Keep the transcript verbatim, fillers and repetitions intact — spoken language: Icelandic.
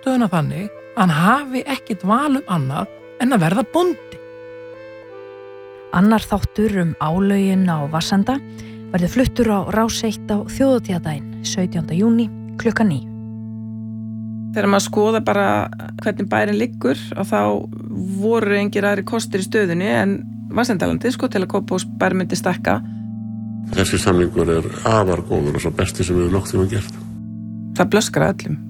stöðuna þannig að hann hafi ekkit val um annað en að verða bóndi. Annar þáttur um álögin á Vassenda verður fluttur á Rás eitt á þjóðhátíðardaginn sautjánda júní klukkan níu. Þegar maður skoða bara hvernig bærin liggur og þá voru engir aðri kostir í stöðunni en Vassendalandi sko til að Kópavogurs bær myndi stækka. Þessi samningur er afar góður og svo besti sem við nokkuð tíma gert. Það blöskrar öllum.